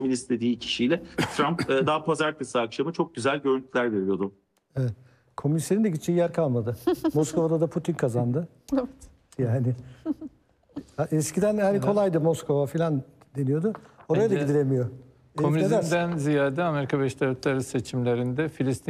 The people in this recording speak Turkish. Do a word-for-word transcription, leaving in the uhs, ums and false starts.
istediği kişiyle Trump e, daha pazartesi akşamı çok güzel görüntüler veriyordu. Evet. Komünistlerin de gideceği yer kalmadı. Moskova'da da Putin kazandı. Evet. Yani eskiden yani kolaydı Moskova falan deniyordu. Oraya da Bence gidilemiyor. Herif ne dersin? Komünizmden ziyade Amerika Birleşik Devletleri seçimlerinde Filistin